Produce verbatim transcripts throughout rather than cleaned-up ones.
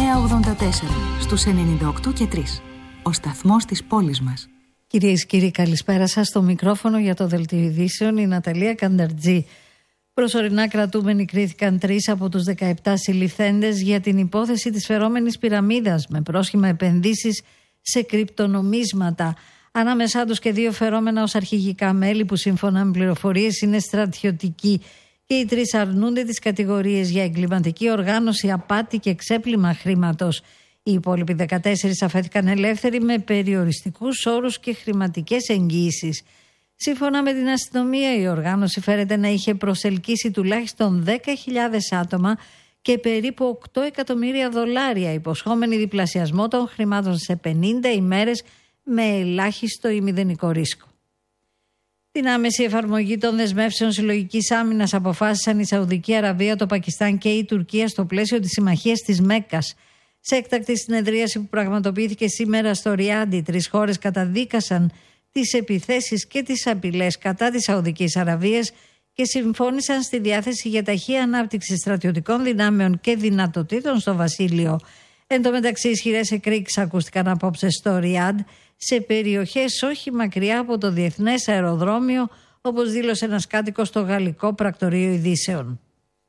εννιακόσια ογδόντα τέσσερα στους ενενήντα οκτώ και τρία. Ο σταθμός της πόλης μας. Κυρίες και κύριοι, καλησπέρα σας. Στο μικρόφωνο για το Δελτίο Ειδήσεων η Ναταλία Κανταρτζή. Προσωρινά κρατούμενοι κρίθηκαν τρεις από τους δεκαεπτά συλληφθέντες για την υπόθεση της φερόμενης πυραμίδας με πρόσχημα επενδύσεις σε κρυπτονομίσματα. Ανάμεσά τους και δύο φερόμενα ως αρχηγικά μέλη που σύμφωνα με πληροφορίες είναι στρατιωτικοί. Και οι τρεις αρνούνται τις κατηγορίες για εγκληματική οργάνωση, απάτη και ξέπλυμα χρήματος. Οι υπόλοιποι δεκατέσσερις αφέθηκαν ελεύθεροι με περιοριστικούς όρους και χρηματικές εγγυήσεις. Σύμφωνα με την αστυνομία, η οργάνωση φέρεται να είχε προσελκύσει τουλάχιστον δέκα χιλιάδες άτομα και περίπου οκτώ εκατομμύρια δολάρια, υποσχόμενοι διπλασιασμό των χρημάτων σε πενήντα ημέρες με ελάχιστο ή μηδενικό ρίσκο. Την άμεση εφαρμογή των δεσμεύσεων συλλογικής άμυνας αποφάσισαν η Σαουδική Αραβία, το Πακιστάν και η Τουρκία στο πλαίσιο της συμμαχίας της Μέκκας. Σε έκτακτη συνεδρίαση που πραγματοποιήθηκε σήμερα στο Ριάντ, οι τρεις χώρες καταδίκασαν τις επιθέσεις και τις απειλές κατά της Σαουδικής Αραβίας και συμφώνησαν στη διάθεση για ταχεία ανάπτυξη στρατιωτικών δυνάμεων και δυνατοτήτων στο Βασίλειο. Εν τω μεταξύ, ισχυρές εκρήξεις ακούστηκαν απόψε στο Ριάντ σε περιοχές όχι μακριά από το Διεθνές Αεροδρόμιο, όπως δήλωσε ένας κάτοικος στο Γαλλικό Πρακτορείο Ειδήσεων.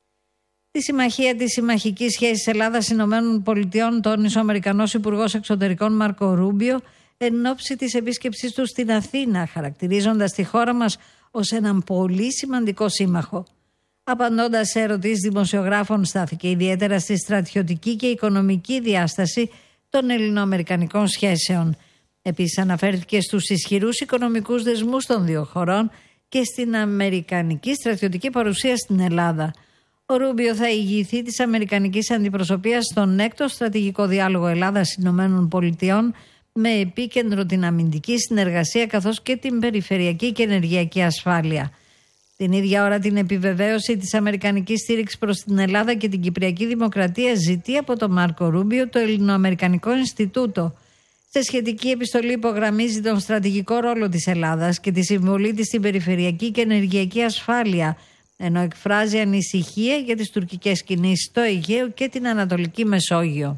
Τη συμμαχία της συμμαχικής σχέσης Ελλάδας-Ηνωμένων Πολιτειών τόνισε ο Αμερικανός Υπουργός Εξωτερικών Μάρκο Ρούμπιο εν ώψη της επίσκεψής του στην Αθήνα, χαρακτηρίζοντας τη χώρα μας ως έναν πολύ σημαντικό σύμμαχο. Απαντώντας σε ερωτήσεις δημοσιογράφων, στάθηκε ιδιαίτερα στη στρατιωτική και οικονομική διάσταση των ελληνοαμερικανικών σχέσεων. Επίσης αναφέρθηκε στους ισχυρούς οικονομικούς δεσμούς των δύο χωρών και στην αμερικανική στρατιωτική παρουσία στην Ελλάδα. Ο Ρούμπιο θα ηγηθεί της αμερικανικής αντιπροσωπείας στον έκτο στρατηγικό διάλογο Ελλάδας-Ηνωμένων Πολιτειών με επίκεντρο την αμυντική συνεργασία καθώς και την περιφερειακή και ενεργειακή ασφάλεια. Την ίδια ώρα την επιβεβαίωση της αμερικανικής στήριξης προς την Ελλάδα και την Κυπριακή Δημοκρατία ζητεί από τον Μάρκο Ρούμπιο το Ελληνοαμερικανικό Ινστιτούτο. Σε σχετική επιστολή υπογραμμίζει τον στρατηγικό ρόλο της Ελλάδας και τη συμβολή της στην περιφερειακή και ενεργειακή ασφάλεια, ενώ εκφράζει ανησυχία για τις τουρκικές κινήσεις στο Αιγαίο και την Ανατολική Μεσόγειο.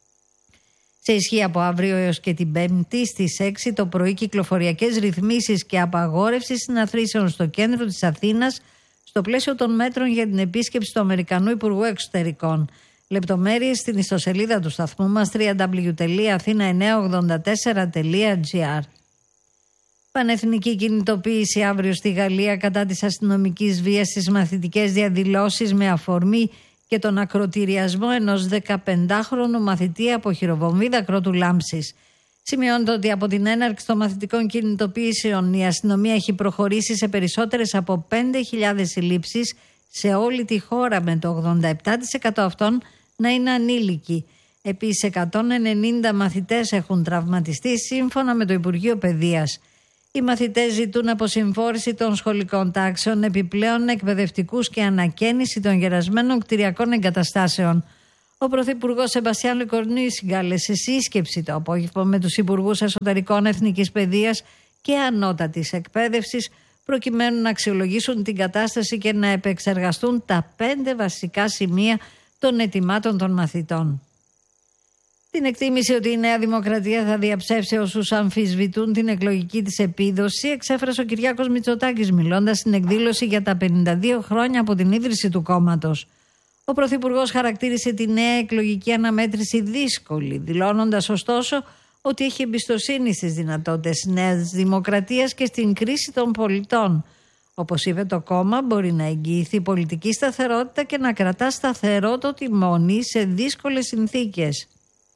Σε ισχύ από αύριο έως και την Πέμπτη στις έξι το πρωί κυκλοφοριακές ρυθμίσεις και απαγόρευση συναθρήσεων στο κέντρο της Αθήνας στο πλαίσιο των μέτρων για την επίσκεψη του Αμερικανού Υπουργού Εξωτερικών. Λεπτομέρειες στην ιστοσελίδα του σταθμού μας double-u double-u double-u τελεία αθήνα εννιακόσια ογδόντα τέσσερα τελεία τζι άρ. Πανεθνική κινητοποίηση αύριο στη Γαλλία κατά της αστυνομικής βίας στις μαθητικές διαδηλώσεις με αφορμή και τον ακροτηριασμό ενός δεκαπεντάχρονου μαθητή από χειροβομβίδα κρότου λάμψης. Σημειώνεται ότι από την έναρξη των μαθητικών κινητοποιήσεων η αστυνομία έχει προχωρήσει σε περισσότερες από πέντε χιλιάδες συλλήψεις σε όλη τη χώρα, με το ογδόντα επτά τοις εκατό αυτών να είναι ανήλικοι. Επίσης εκατόν ενενήντα μαθητές έχουν τραυματιστεί σύμφωνα με το Υπουργείο Παιδείας. Οι μαθητές ζητούν αποσυμφόρηση των σχολικών τάξεων, επιπλέον εκπαιδευτικούς και ανακαίνιση των γερασμένων κτηριακών εγκαταστάσεων. Ο Πρωθυπουργός Σεμπαστιάν Λεκορνού συγκάλεσε σύσκεψη το απόγευμα με τους Υπουργούς Εσωτερικών, Εθνικής Παιδείας και Ανώτατης Εκπαίδευσης, προκειμένου να αξιολογήσουν την κατάσταση και να επεξεργαστούν τα πέντε βασικά σημεία των αιτημάτων των μαθητών. Την εκτίμηση ότι η Νέα Δημοκρατία θα διαψεύσει όσους αμφισβητούν την εκλογική της επίδοση εξέφρασε ο Κυριάκος Μητσοτάκης μιλώντας στην εκδήλωση για τα πενήντα δύο χρόνια από την ίδρυση του κόμματος. Ο Πρωθυπουργός χαρακτήρισε τη νέα εκλογική αναμέτρηση δύσκολη, δηλώνοντας ωστόσο ότι έχει εμπιστοσύνη στις δυνατότητες της Νέας Δημοκρατίας και στην κρίση των πολιτών. Όπως είπε, το κόμμα μπορεί να εγγυηθεί πολιτική σταθερότητα και να κρατά σταθερό το τιμόνι σε δύσκολες συνθήκες.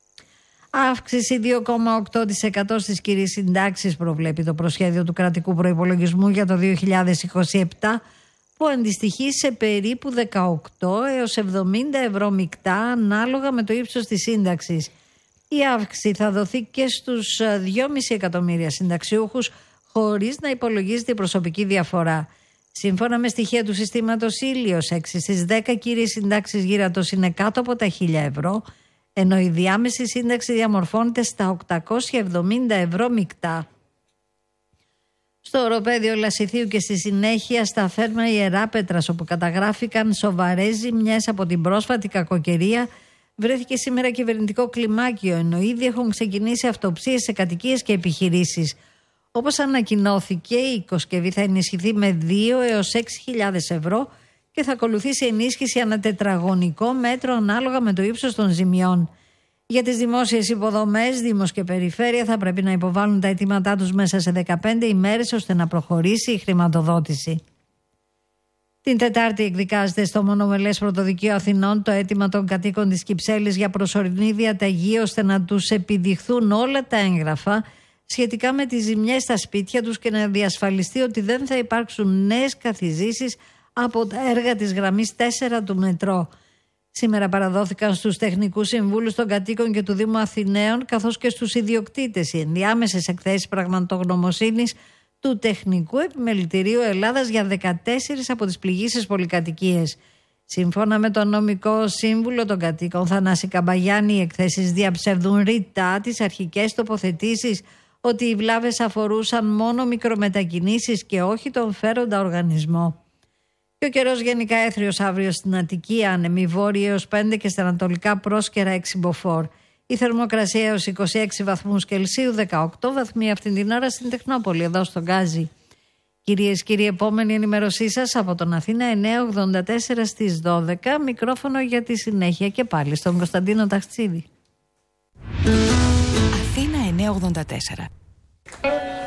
Αύξηση δύο κόμμα οκτώ τοις εκατό στις κύριες συντάξεις προβλέπει το προσχέδιο του κρατικού προϋπολογισμού για το δύο χιλιάδες είκοσι επτά, που αντιστοιχεί σε περίπου δεκαοκτώ έως εβδομήντα ευρώ μεικτά ανάλογα με το ύψος της σύνταξης. Η αύξηση θα δοθεί και στους δύο κόμμα πέντε εκατομμύρια συνταξιούχους χωρίς να υπολογίζεται η προσωπική διαφορά. Σύμφωνα με στοιχεία του συστήματος Ήλιος, έξι στις δέκα κύριες συντάξεις γύρατος είναι κάτω από τα χίλια ευρώ, ενώ η διάμεση σύνταξη διαμορφώνεται στα οκτακόσια εβδομήντα ευρώ μεικτά. Στο οροπέδιο Λασιθίου και στη συνέχεια στα φέρμα Ιεράπετρας, όπου καταγράφηκαν σοβαρές ζημιές από την πρόσφατη κακοκαιρία, βρέθηκε σήμερα κυβερνητικό κλιμάκιο, ενώ ήδη έχουν ξεκινήσει αυτοψίες σε κατοικίες και επιχειρήσεις. Όπως ανακοινώθηκε, η οικοσκευή θα ενισχυθεί με δύο έως έξι χιλιάδες ευρώ και θα ακολουθήσει ενίσχυση ανά τετραγωνικό μέτρο ανάλογα με το ύψος των ζημιών. Για τις δημόσιες υποδομές, Δήμος και Περιφέρεια θα πρέπει να υποβάλουν τα αιτήματά τους μέσα σε δεκαπέντε ημέρες ώστε να προχωρήσει η χρηματοδότηση. Την Τετάρτη εκδικάζεται στο Μονομελές Πρωτοδικείο Αθηνών το αίτημα των κατοίκων της Κυψέλης για προσωρινή διαταγή ώστε να τους επιδειχθούν όλα τα έγγραφα σχετικά με τις ζημιές στα σπίτια τους και να διασφαλιστεί ότι δεν θα υπάρξουν νέες καθιζήσεις από τα έργα της γραμμής τέσσερα του μετρό. Σήμερα παραδόθηκαν στους τεχνικούς συμβούλους των κατοίκων και του Δήμου Αθηναίων καθώς και στους ιδιοκτήτες οι ενδιάμεσες εκθέσεις πραγματογνωμοσύνης του Τεχνικού Επιμελητηρίου Ελλάδας για δεκατέσσερις από τις πληγήσεις πολυκατοικίες. Σύμφωνα με τον νομικό σύμβουλο των κατοίκων Θανάση Καμπαγιάννη, οι εκθέσεις διαψεύδουν ρητά τις αρχικές τοποθετήσεις ότι οι βλάβες αφορούσαν μόνο μικρομετακινήσεις και όχι τον φέροντα οργανισμό. Και ο καιρός γενικά έθριος αύριο στην Αττική, άνεμη βόρεια έως πέντε και στα ανατολικά πρόσκαιρα έξι μποφόρ. Η θερμοκρασία έως είκοσι έξι βαθμούς Κελσίου, δεκαοκτώ βαθμοί αυτή την ώρα στην Τεχνόπολη, εδώ στον Γκάζι. Κυρίες και κύριοι, επόμενη ενημέρωσή σας από τον Αθήνα εννιακόσια ογδόντα τέσσερα στις δώδεκα. Μικρόφωνο για τη συνέχεια και πάλι στον Κωνσταντίνο Ταχτσίδη. Αθήνα εννιακόσια ογδόντα τέσσερα.